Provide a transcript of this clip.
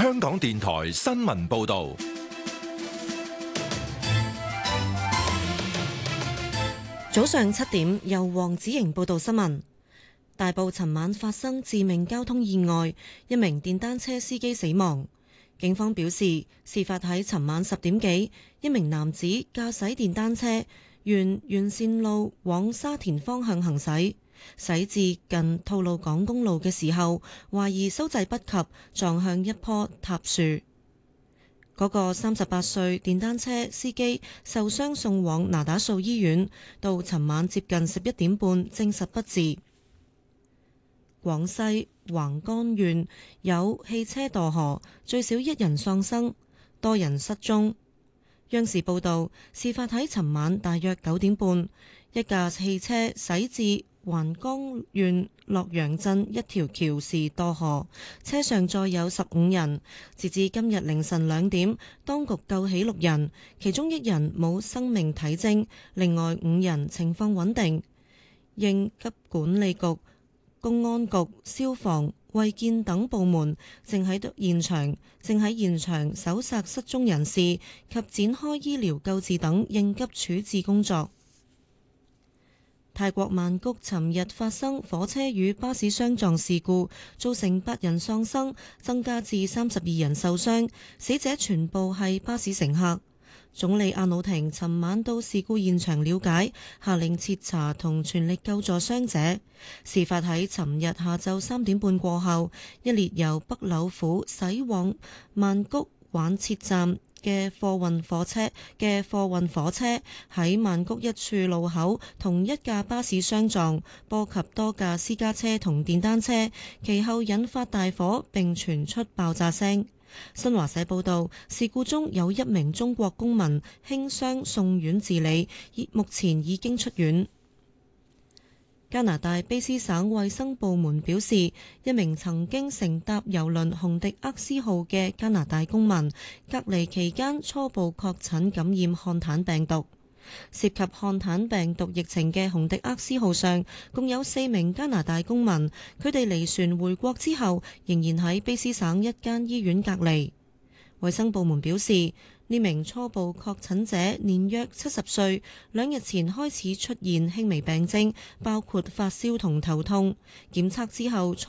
香港電台新聞報道。 早上7點，由黃子瑩報道新聞。大埔尋晚發生致命交通意外，一名電單車司機死亡。警方表示，事發喺尋晚10點幾，一名男子駕駛電單車沿沿線路往沙田方向行駛，駛至近吐露港公路嘅時候，懷疑收掣不及，撞向一棵塌樹。嗰個38歲電單車司機受傷送往那打素醫院，到尋晚接近11點半證實不治。廣西橫江縣有汽車墮河，最少1人喪生，多人失蹤。央視報導，事發喺尋晚大約9點半，一架汽車駛至橫江縣洛陽鎮一條橋時墮河，車上載有15人。截至今日凌晨2點，當局救起6人，其中1人冇生命體徵，另外5人情況穩定。應急管理局、公安局、消防、衛健等部門正喺現場搜索失蹤人士及展開醫療救治等應急處置工作。泰國曼谷尋日發生火車與巴士相撞事故，造成8人喪生，增加至32人受傷，死者全部係巴士乘客。總理阿努廷尋晚到事故現場了解，下令徹查同全力救助傷者。事發喺尋日下晝3點半過後，一列由北柳府駛往曼谷玩切站嘅貨運火車喺曼谷一處路口同一架巴士相撞，波及多架私家車同電單車，其後引發大火並傳出爆炸聲。新華社報道，事故中有1名中國公民輕傷送院治理，目前已經出院。加拿大卑斯省衛生部門表示，一名曾經乘搭郵輪紅迪厄斯號嘅加拿大公民，隔離期間初步確診感染漢坦病毒。涉及漢坦病毒疫情嘅紅迪厄斯號上，共有4名加拿大公民，佢哋離船回國之後，仍然喺卑斯省一間醫院隔離。衛生部門表示，呢名初步確診者年約70歲，2日前開始出現輕微病徵，包括發燒同頭痛，檢測之後